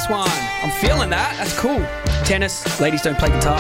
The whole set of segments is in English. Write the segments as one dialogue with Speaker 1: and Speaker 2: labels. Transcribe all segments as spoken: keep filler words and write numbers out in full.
Speaker 1: Nice one. I'm feeling that. That's cool. Tennis, ladies don't play guitar.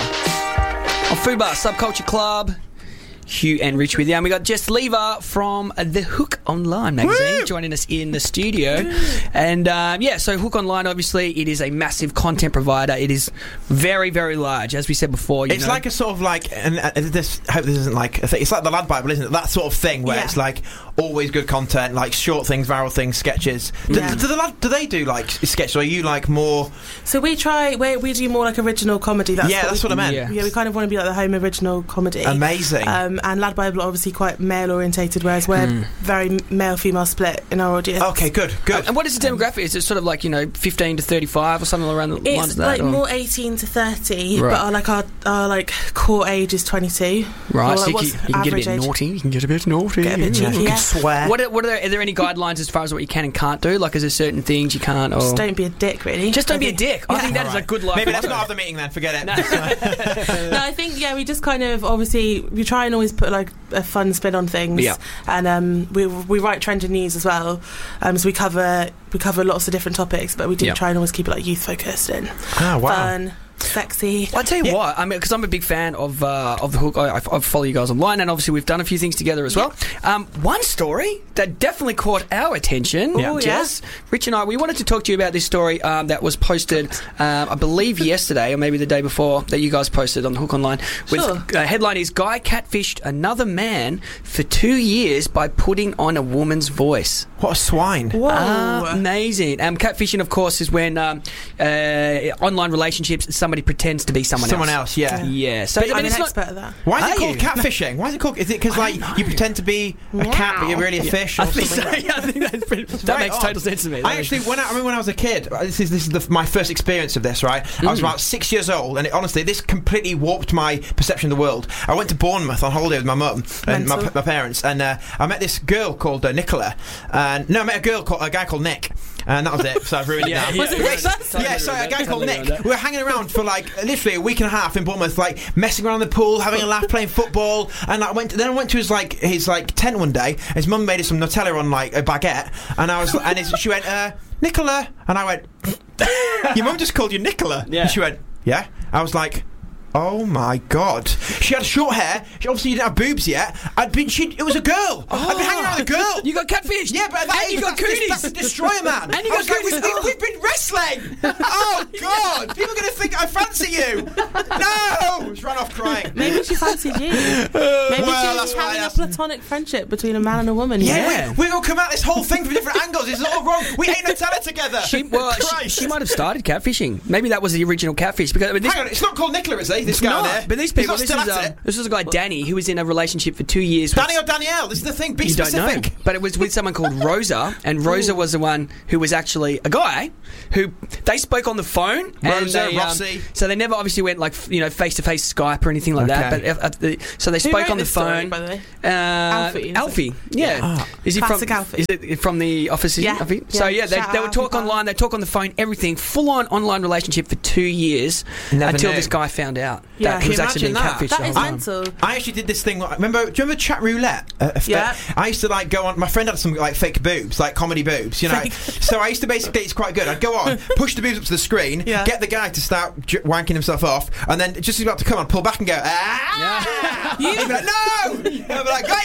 Speaker 1: On Fubar, Subculture Club. Hugh and Rich with you. And we got Jess Lever from The Hook Online magazine Woo! joining us in the studio. And um, yeah, so Hook Online, obviously, it is a massive content provider. It is very, very large, as we said before. You
Speaker 2: it's
Speaker 1: know.
Speaker 2: like a sort of like, and uh, this, I hope this isn't like, a thing. It's like the Lad Bible, isn't it? That sort of thing where yeah. it's like always good content, like short things, viral things, sketches. Do, yeah. do, the lad, do they do like sketches, or are you like more?
Speaker 3: So we try, we, we do more like original comedy. That's
Speaker 2: yeah,
Speaker 3: what
Speaker 2: that's
Speaker 3: we,
Speaker 2: what I meant.
Speaker 3: Yeah. yeah, we kind of want to be like the home original comedy.
Speaker 2: Amazing.
Speaker 3: Um, and Lad Bible are obviously quite male orientated, whereas we're mm. very male female split in our audience.
Speaker 2: Okay, good, good.
Speaker 1: Um, and what is the demographic? Is it sort of like, you know, fifteen to thirty-five or something around the
Speaker 3: it's
Speaker 1: lines of that?
Speaker 3: It's like
Speaker 1: or?
Speaker 3: more eighteen to thirty,
Speaker 1: right.
Speaker 3: but our, like our, our like core age is twenty-two.
Speaker 1: Right,
Speaker 3: or,
Speaker 1: so
Speaker 3: like,
Speaker 1: you, can, you can get a bit
Speaker 3: age?
Speaker 1: naughty. You can get a bit naughty.
Speaker 3: Get a bit
Speaker 1: yeah.
Speaker 3: cheeky,
Speaker 2: You
Speaker 3: yeah.
Speaker 2: can swear.
Speaker 1: What, are, what are, there, are there any guidelines as far as what you can and can't do? Like, is there certain things you can't? Or
Speaker 3: just don't be a dick, really.
Speaker 1: Just don't
Speaker 3: I
Speaker 1: be
Speaker 3: think,
Speaker 1: a dick. I
Speaker 3: yeah.
Speaker 1: think that
Speaker 2: All
Speaker 1: is
Speaker 2: right.
Speaker 1: a good life.
Speaker 2: Maybe let's not have the meeting then. Forget it.
Speaker 1: No.
Speaker 3: no, I think yeah, we just kind of obviously we try and always put like a fun spin on things.
Speaker 1: Yeah.
Speaker 3: And um, we we write trending news as well. Um, so we cover we cover lots of different topics, but we do
Speaker 1: yeah.
Speaker 3: try and always keep it like youth focused and
Speaker 2: oh, wow.
Speaker 3: fun. Sexy.
Speaker 1: Well, I tell you
Speaker 2: yeah.
Speaker 1: what, I mean, because I'm a big fan of uh, of the Hook. I, I follow you guys online, and obviously we've done a few things together as well. Um, one story that definitely caught our attention,
Speaker 3: yeah.
Speaker 1: Jess, Rich and I, we wanted to talk to you about this story um, that was posted, um, I believe yesterday or maybe the day before, that you guys posted on the Hook Online. With,
Speaker 3: sure.
Speaker 1: uh, headline is "Guy catfished another man for two years by putting on a woman's voice."
Speaker 2: What a swine!
Speaker 3: Whoa,
Speaker 1: Uh, amazing. Um, catfishing, of course, is when um, uh, online relationships somebody pretends to be someone,
Speaker 2: Someone
Speaker 1: else.
Speaker 2: else, yeah.
Speaker 1: Yeah. So
Speaker 3: I'm
Speaker 1: I mean,
Speaker 3: an
Speaker 1: it's
Speaker 3: expert
Speaker 1: not.
Speaker 3: at that.
Speaker 2: Why is
Speaker 1: Are
Speaker 2: it called
Speaker 1: you?
Speaker 2: catfishing? Why is it called? Is it because like you pretend to be a cat but you're really a fish? Or
Speaker 1: I think so.
Speaker 2: something?
Speaker 1: Yeah, I think that's pretty, that
Speaker 2: very
Speaker 1: makes
Speaker 2: odd.
Speaker 1: total sense to me.
Speaker 2: I actually, when I, I remember when I was a kid, this is this is the, my first experience of this. Right, I was
Speaker 1: Mm.
Speaker 2: about six years old, and it, honestly, this completely warped my perception of the world. I went to Bournemouth on holiday with my mum and my, my parents, and uh, I met this girl called uh, Nicola. And no, I met a girl called a guy called Nick. And that was it, so I've ruined
Speaker 1: Yeah,
Speaker 2: it
Speaker 1: yeah,
Speaker 2: now.
Speaker 3: Was it
Speaker 1: yeah,
Speaker 3: Nick?
Speaker 1: totally
Speaker 2: Yeah, sorry, a
Speaker 1: ruined
Speaker 2: guy
Speaker 1: it.
Speaker 2: called
Speaker 1: Totally
Speaker 2: Nick.
Speaker 1: ruined it.
Speaker 2: We were hanging around for like literally a week and a half in Bournemouth, like messing around the pool, having a laugh, playing football. And I went. Then I went to his like his like tent one day. His mum made us some Nutella on like a baguette, and I was and his, she went, uh, Nicola, and I went, your mum just called you Nicola.
Speaker 1: Yeah.
Speaker 2: And she went, yeah. I was like, oh my god! She had short hair. She obviously didn't have boobs yet. I'd been. She. It was a girl. I'd been hanging around with a girl.
Speaker 1: You got catfished.
Speaker 2: Yeah, but at that
Speaker 1: and
Speaker 2: age,
Speaker 1: you got
Speaker 2: that's,
Speaker 1: cooties.
Speaker 2: that's a destroyer, man.
Speaker 1: And you
Speaker 2: I
Speaker 1: got
Speaker 2: was like,
Speaker 1: cooties.
Speaker 2: we've, we've been wrestling. Oh god! People are going to think I fancy you. No! She ran off crying.
Speaker 3: Maybe she fancied you. Maybe
Speaker 2: Well,
Speaker 3: she was
Speaker 2: that's
Speaker 3: just
Speaker 2: why
Speaker 3: having
Speaker 2: I
Speaker 3: a
Speaker 2: asked-
Speaker 3: platonic friendship between a man and a woman. you
Speaker 2: Yeah,
Speaker 3: know?
Speaker 1: Yeah.
Speaker 2: we, we all come at this whole thing from different angles. It's all wrong. We ate Nutella together.
Speaker 1: She, well, she,
Speaker 2: Christ.
Speaker 1: she might have started catfishing. Maybe that was the original catfish. Because I mean, this,
Speaker 2: Hang on, it's not called Nicola, is it? This guy
Speaker 1: not,
Speaker 2: there.
Speaker 1: but these
Speaker 2: He's
Speaker 1: people.
Speaker 2: not
Speaker 1: This
Speaker 2: still
Speaker 1: is,
Speaker 2: at
Speaker 1: um,
Speaker 2: it.
Speaker 1: this was a guy Danny who was in a relationship for two years.
Speaker 2: Danny or Danielle? This is the thing. Be
Speaker 1: You
Speaker 2: specific.
Speaker 1: don't know, but it was with someone called Rosa, and Rosa was the one who was actually a guy who they spoke on the phone. and
Speaker 2: Rosa,
Speaker 1: they, um,
Speaker 2: Rossi.
Speaker 1: so they never obviously went like you know face to face Skype or anything like that.
Speaker 2: Okay.
Speaker 1: But uh, uh, the, so they
Speaker 3: Who
Speaker 1: spoke
Speaker 3: wrote
Speaker 1: on the
Speaker 3: this story,
Speaker 1: phone.
Speaker 3: by the way?
Speaker 1: Uh,
Speaker 3: Alfie, is
Speaker 1: Alfie,
Speaker 3: it?
Speaker 1: yeah.
Speaker 2: Ah.
Speaker 1: Is he
Speaker 3: Classic
Speaker 1: from?
Speaker 3: Alfie.
Speaker 1: Is it from the office?
Speaker 3: Yeah,
Speaker 1: Alfie?
Speaker 3: yeah.
Speaker 1: So yeah, they,
Speaker 3: Shout
Speaker 1: they
Speaker 3: out
Speaker 1: would talk
Speaker 3: Alfie
Speaker 1: online. They talk on the phone. Everything full on online relationship for two years
Speaker 2: Never
Speaker 1: until
Speaker 2: knew.
Speaker 1: this guy found out
Speaker 3: Yeah.
Speaker 1: that
Speaker 3: Can
Speaker 1: he
Speaker 2: you
Speaker 1: was actually being
Speaker 2: imagine that?
Speaker 1: catfished.
Speaker 3: That
Speaker 1: the
Speaker 3: is
Speaker 1: whole time.
Speaker 3: mental.
Speaker 2: I actually did this thing. like- Remember? Do you remember chat roulette? Uh, f-
Speaker 3: Yeah.
Speaker 2: I used to like go on. My friend had some like fake boobs, like comedy boobs, you know.
Speaker 3: Fake.
Speaker 2: So I used to basically. It's quite good. I'd go on, push the boobs up to the screen,
Speaker 3: Yeah.
Speaker 2: get the guy to start j- wanking himself off, and then just as he's about to come on, pull back and go. Ah!
Speaker 3: You-
Speaker 2: He'd be like, no! And I'd be like, got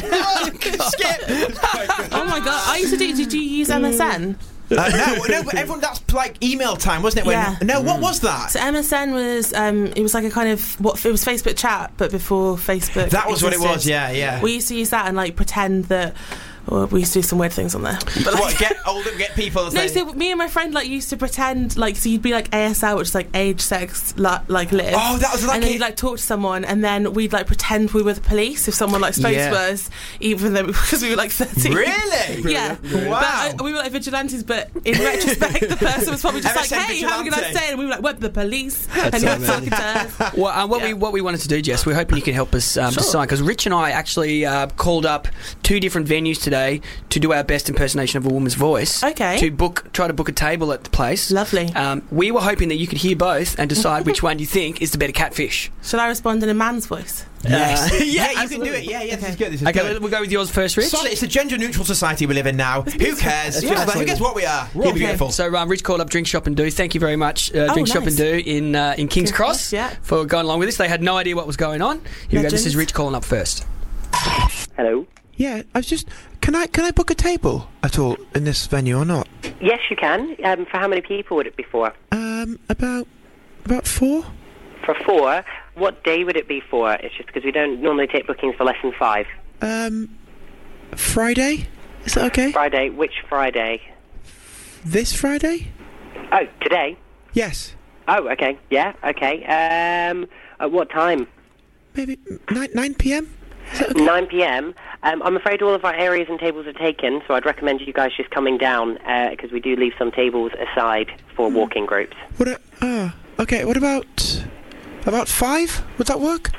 Speaker 2: ya! Skip.
Speaker 3: Oh my god! I used to do. Did you use M S N?
Speaker 2: Uh, no, no, but everyone. That's like email time, wasn't it? When,
Speaker 3: Yeah.
Speaker 2: No, what was that?
Speaker 3: So M S N was. Um, it was like a kind of what it was Facebook chat, but before Facebook.
Speaker 2: That was what it was.
Speaker 3: existed.
Speaker 2: Yeah, yeah.
Speaker 3: We used to use that and like pretend that. Well, we used to do some weird things on there. But like,
Speaker 2: what, get older, get people.
Speaker 3: no,
Speaker 2: saying,
Speaker 3: so me and my friend like used to pretend like so you'd be like A S L, which is like age, sex, li- like live.
Speaker 2: Oh, that was like
Speaker 3: and then
Speaker 2: it-
Speaker 3: you'd like talk to someone, and then we'd like pretend we were the police if someone like spoke
Speaker 1: Yeah.
Speaker 3: to us, even though because we were like thirteen.
Speaker 2: Really?
Speaker 3: Yeah.
Speaker 2: Wow.
Speaker 3: But, uh, we were like vigilantes, but in retrospect, the person was probably just
Speaker 2: M
Speaker 3: like,
Speaker 2: S N
Speaker 3: "Hey, have a good night
Speaker 2: vigilante.
Speaker 3: day," and we were like, "We're the police,"
Speaker 1: That's
Speaker 3: and he was
Speaker 1: amazing.
Speaker 3: talking to us.
Speaker 1: Well, uh, what
Speaker 3: Yeah.
Speaker 1: we what we wanted to do, Jess, we're hoping you can help us um,
Speaker 3: Sure.
Speaker 1: decide because Rich and I actually uh, called up two different venues today Sunday to do our best impersonation of a woman's voice.
Speaker 3: Okay.
Speaker 1: To book, try to book a table at the place.
Speaker 3: Lovely.
Speaker 1: Um, we were hoping that you could hear both and decide which one you think is the better catfish.
Speaker 3: Should I respond in a man's voice?
Speaker 2: Yes.
Speaker 1: Uh,
Speaker 2: yeah,
Speaker 1: yeah,
Speaker 2: you can
Speaker 1: absolutely.
Speaker 2: do it. Yeah, yeah, this
Speaker 3: Okay.
Speaker 2: is good. This is
Speaker 1: Okay,
Speaker 2: good.
Speaker 1: we'll go with yours first, Rich.
Speaker 2: Solid. It's a gender-neutral society we live in now. Who cares?
Speaker 1: Yeah,
Speaker 2: Who
Speaker 1: absolutely.
Speaker 2: cares what we are? We're all
Speaker 3: Okay.
Speaker 2: beautiful.
Speaker 1: So um, Rich called up Drink Shop and Do. Thank you very much, uh,
Speaker 3: Oh,
Speaker 1: Drink Shop
Speaker 3: nice.
Speaker 1: and Do in uh, in King's
Speaker 3: King's
Speaker 1: Cross,
Speaker 3: Cross, yeah.
Speaker 1: for going along with us. They had no idea what was going on. Here we go. This is
Speaker 3: Legends.
Speaker 1: Rich calling up first.
Speaker 4: Hello.
Speaker 2: Yeah, I was just. Can I can I book a table at all in this venue or not?
Speaker 4: Yes, you can. Um, for how many people would it be for?
Speaker 2: Um, about about four.
Speaker 4: For four. What day would it be for? It's just because we don't normally take bookings for less than five.
Speaker 2: Um, Friday. Is that okay?
Speaker 4: Friday. Which Friday?
Speaker 2: This Friday?
Speaker 4: Oh, today.
Speaker 2: Yes.
Speaker 4: Oh, okay. Yeah. Okay. Um, at what time?
Speaker 2: Maybe nine nine p.m. Is that okay?
Speaker 4: nine p.m. Um, I'm afraid all of our areas and tables are taken, so I'd recommend you guys just coming down because we do leave some tables aside for walking groups.
Speaker 2: What? A, ah, okay. What about about five? Would that work?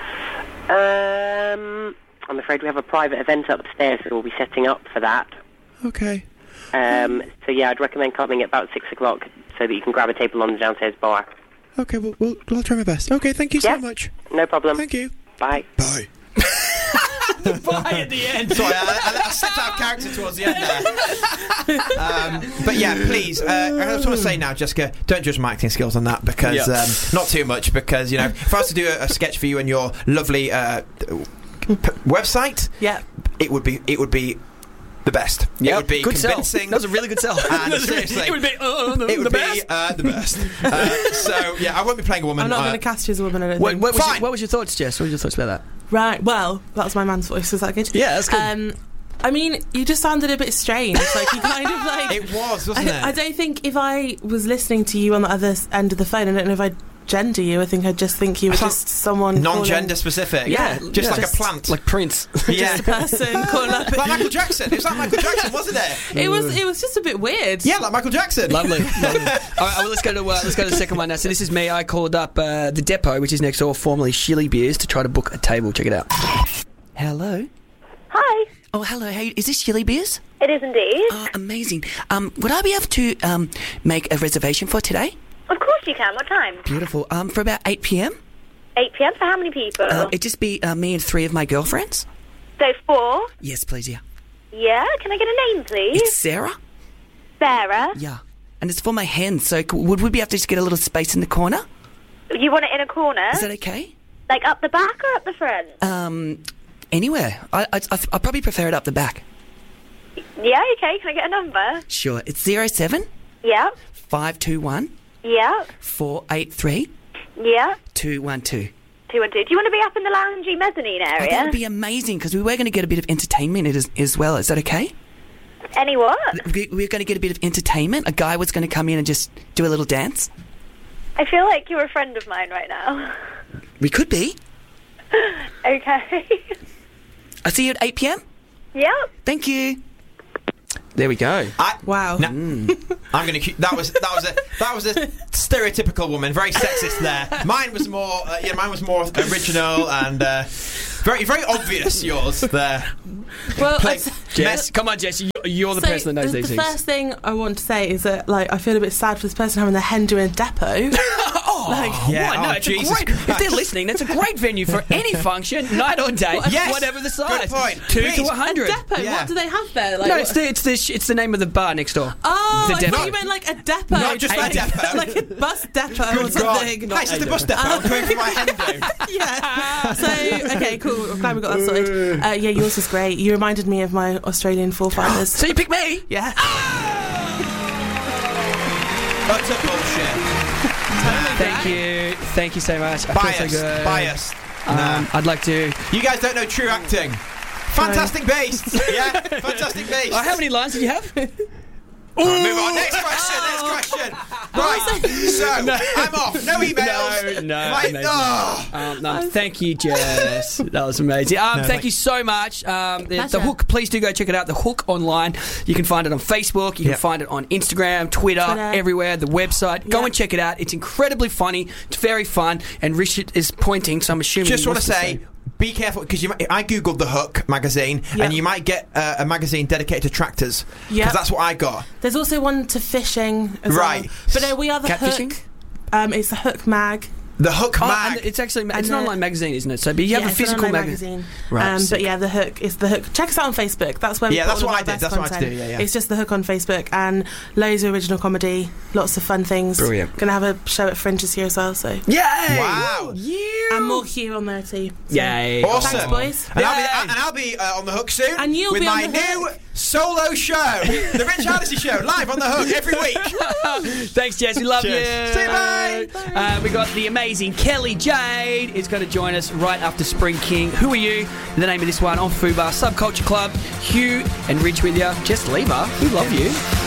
Speaker 4: Um, I'm afraid we have a private event upstairs, so we'll be setting up for that.
Speaker 2: Okay.
Speaker 4: Um, so yeah, I'd recommend coming at about six o'clock so that you can grab a table on the downstairs bar.
Speaker 2: Okay. Well, well, I'll try my best. Okay. Thank you so
Speaker 4: Yeah.
Speaker 2: much.
Speaker 4: No problem.
Speaker 2: Thank you.
Speaker 4: Bye.
Speaker 2: Bye.
Speaker 1: Bye at the end.
Speaker 2: Sorry, I, I, I slipped out of character towards the end there. um, but yeah, please, uh, I just want to say now, Jessica, don't judge my acting skills on that because
Speaker 1: Yeah.
Speaker 2: um, not too much. Because you know, if I was to do a, a sketch for you and your lovely uh, p- website,
Speaker 3: Yeah.
Speaker 2: it would be it would be the best. It would be
Speaker 1: good
Speaker 2: convincing.
Speaker 1: Sell. That was a really good sell.
Speaker 2: And seriously,
Speaker 1: it would be uh, the,
Speaker 2: it would
Speaker 1: the
Speaker 2: be
Speaker 1: best.
Speaker 2: uh, the best. Uh, so yeah, I won't be playing a woman.
Speaker 3: I'm not
Speaker 2: uh,
Speaker 3: going to cast you as a woman, I don't
Speaker 1: What,
Speaker 3: think.
Speaker 1: what, was your,
Speaker 2: Fine.
Speaker 1: what was your thoughts, Jess? What were your thoughts about that?
Speaker 3: Right, well, that was my man's voice. Is that good?
Speaker 1: Yeah, that's good.
Speaker 3: Um, I mean, you just sounded a bit strange. Like, you kind of like...
Speaker 2: It was, wasn't it?
Speaker 3: I, I don't think if I was listening to you on the other s- end of the phone, I don't know if I'd gender you. I think I'd just think you were
Speaker 2: I thought
Speaker 3: just someone
Speaker 2: non-gender
Speaker 3: calling,
Speaker 2: specific.
Speaker 1: Yeah,
Speaker 2: just
Speaker 1: yeah.
Speaker 2: like
Speaker 3: Just
Speaker 2: a plant.
Speaker 1: Like Prince.
Speaker 2: yeah,
Speaker 3: just a person calling up.
Speaker 2: like Michael Jackson. It was like Michael Jackson, wasn't it?
Speaker 3: It was. It was just a bit weird.
Speaker 2: Yeah, like Michael Jackson.
Speaker 1: Lovely. Lovely. All right, well, let's go to uh, let's go to the second one now. So this is me. I called up uh, the Depot, which is next door, formerly Shilly Beers, to try to book a table. Check it out. Hello.
Speaker 5: Hi,
Speaker 1: Oh, hello. Hey, is this Shilly Beers?
Speaker 5: it is indeed.
Speaker 1: Oh, amazing. Um, would I be able to um make a reservation for today?
Speaker 5: Of course you can. What time?
Speaker 1: Beautiful. Um, for about eight p.m.
Speaker 5: eight p.m. For how many people?
Speaker 1: Uh, it'd just be uh, me and three of my girlfriends.
Speaker 5: so four.
Speaker 1: Yes, please. Yeah.
Speaker 5: Yeah. Can I get a name, please?
Speaker 1: It's Sarah.
Speaker 5: Sarah.
Speaker 1: Yeah. And it's for my hen. So c- would we be able to just get a little space in the corner?
Speaker 5: You want it in a corner?
Speaker 1: Is that okay?
Speaker 5: Like up the back or up the front?
Speaker 1: Um, anywhere. I I I I probably prefer it up the back.
Speaker 5: Yeah. Okay. Can I get a number?
Speaker 1: Sure. It's zero seven
Speaker 5: Yeah.
Speaker 1: five two one
Speaker 5: Yeah.
Speaker 1: four eight three
Speaker 5: Yeah.
Speaker 1: two one two.
Speaker 5: Two and two. Do you want to be up in the loungy mezzanine
Speaker 1: Oh,
Speaker 5: area?
Speaker 1: that would be amazing because we were going to get a bit of entertainment as, as well. Is that okay?
Speaker 5: Any what?
Speaker 1: We, we were going to get a bit of entertainment. A guy was going to come in and just do a little dance.
Speaker 5: I feel like you're a friend of mine right now.
Speaker 1: We could be.
Speaker 5: Okay.
Speaker 1: I'll see you at eight p.m.
Speaker 5: Yep.
Speaker 1: Thank you. There we go.
Speaker 2: I,
Speaker 3: Wow.
Speaker 2: No, I'm going to. That was that was a that was a stereotypical woman, very sexist there. Mine was more. Uh, yeah, mine was more original and uh, very very obvious. Yours there.
Speaker 3: Well,
Speaker 2: Play-
Speaker 3: I-
Speaker 1: Jess, come on, Jess. You, you're the
Speaker 3: so
Speaker 1: person that knows
Speaker 3: the,
Speaker 1: these
Speaker 3: the
Speaker 1: things.
Speaker 3: first thing I want to say is that, like, I feel a bit sad for this person having their hen doing a depot.
Speaker 1: Oh,
Speaker 3: Like,
Speaker 2: Yeah,
Speaker 1: what? No,
Speaker 2: oh,
Speaker 1: it's a
Speaker 2: Jesus
Speaker 1: great. If
Speaker 2: Christ.
Speaker 1: they're listening, that's a great venue for any function, night or day,
Speaker 2: Yes,
Speaker 1: whatever the size.
Speaker 2: good point.
Speaker 1: Two
Speaker 2: Please.
Speaker 1: to a
Speaker 3: a
Speaker 1: hundred.
Speaker 3: depot.
Speaker 2: Yeah.
Speaker 3: What do they have there? Like,
Speaker 1: No,
Speaker 3: what-
Speaker 1: it's the it's the sh- it's the name of the bar next door.
Speaker 3: Oh,
Speaker 1: The
Speaker 3: I
Speaker 1: depot.
Speaker 3: thought you meant like a depot.
Speaker 2: Not just a
Speaker 3: like,
Speaker 2: depot.
Speaker 3: like a bus depot or
Speaker 2: Good God.
Speaker 3: something.
Speaker 2: Hi, it's just the bus depot. I'm coming for my hen do.
Speaker 3: Yeah. So, okay, cool. I'm glad we got that sorted. Uh, yeah, yours was great. You reminded me of my Australian forefathers.
Speaker 1: So you pick me?
Speaker 3: Yeah.
Speaker 2: That's a bullshit.
Speaker 1: Thank you, thank you so much. I
Speaker 2: Biased.
Speaker 1: feel so good.
Speaker 2: Biased.
Speaker 1: Um,
Speaker 2: Nah.
Speaker 1: I'd like to.
Speaker 2: You guys don't know true acting. Fantastic bass. Yeah, fantastic bass.
Speaker 1: Oh, how many lines did you have?
Speaker 2: Right, move on. Next question. Next question. Right. So I'm off. No emails.
Speaker 1: No, no,
Speaker 2: Right.
Speaker 1: amazing.
Speaker 2: Oh.
Speaker 1: Um, no, thank you, Jess. That was amazing. Um,
Speaker 2: No,
Speaker 1: thank
Speaker 2: thank-
Speaker 1: you so much. Um, the, the
Speaker 3: Pleasure.
Speaker 1: Hook, please do go check it out. The Hook online. You can find it on Facebook. You can
Speaker 2: Yep.
Speaker 1: find it on Instagram, Twitter,
Speaker 3: Twitter.
Speaker 1: everywhere. The website. Go
Speaker 3: Yep.
Speaker 1: and check it out. It's incredibly funny. It's very fun. And Richard is pointing, so I'm assuming.
Speaker 2: Just
Speaker 1: he
Speaker 2: want to
Speaker 1: wants
Speaker 2: say, be careful because you. Might, I googled the Hook magazine,
Speaker 3: Yep.
Speaker 2: and you might get uh, a magazine dedicated to tractors. Because
Speaker 3: Yep.
Speaker 2: that's what I got.
Speaker 3: There's also one to fishing as
Speaker 2: Right.
Speaker 3: well. But no, we are the
Speaker 1: Catfishing?
Speaker 3: Hook. Um, it's the Hook mag.
Speaker 2: The Hook
Speaker 1: Oh,
Speaker 2: mag.
Speaker 1: and it's actually it's
Speaker 3: And
Speaker 1: an
Speaker 3: the-
Speaker 1: online magazine, isn't it? So, but you have
Speaker 3: yeah,
Speaker 1: a
Speaker 3: it's an
Speaker 1: physical
Speaker 3: online
Speaker 1: magazine.
Speaker 3: magazine.
Speaker 1: Right,
Speaker 3: Um,
Speaker 1: sick.
Speaker 3: but yeah, the Hook is the Hook. Check us out on Facebook. That's where we
Speaker 2: Yeah,
Speaker 3: put
Speaker 2: that's
Speaker 3: all
Speaker 2: what
Speaker 3: of
Speaker 2: I
Speaker 3: our
Speaker 2: did.
Speaker 3: best
Speaker 2: That's what I had to
Speaker 3: content.
Speaker 2: do, yeah, yeah.
Speaker 3: It's just the Hook on Facebook and loads of original comedy, lots of fun things.
Speaker 1: Brilliant.
Speaker 3: Gonna have a show at Fringe this year as well. So
Speaker 1: Yay!
Speaker 2: Wow.
Speaker 1: You.
Speaker 3: and more Hugh on there too. So,
Speaker 1: Yay!
Speaker 2: Awesome.
Speaker 3: Thanks, boys.
Speaker 2: And I'll be,
Speaker 1: Yay.
Speaker 2: and I'll be uh, on the Hook soon.
Speaker 3: And you'll
Speaker 2: with
Speaker 3: be on
Speaker 2: my
Speaker 3: the
Speaker 2: new
Speaker 3: Hook.
Speaker 2: solo show, the Rich Hardesty Show, live on the Hook every week.
Speaker 1: Thanks, Jess. We love
Speaker 2: Cheers.
Speaker 1: you.
Speaker 2: See you, bye.
Speaker 1: Uh, we got the amazing Kelly Jade is going to join us right after Spring King. Who are you? The name of this one on Fubar Subculture Club. Hugh and Rich with you. Just leave her. We love you.